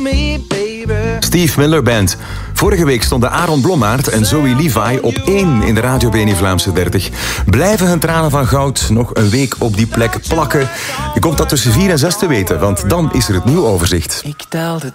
Steve Miller Band. Vorige week stonden Aaron Blommaert en Zoe Levi op 1 in de Radio BNI Vlaamse 30. Blijven hun tranen van goud nog een week op die plek plakken? Je komt dat tussen 4 en 6 te weten, want dan is er het nieuwoverzicht. Ik telde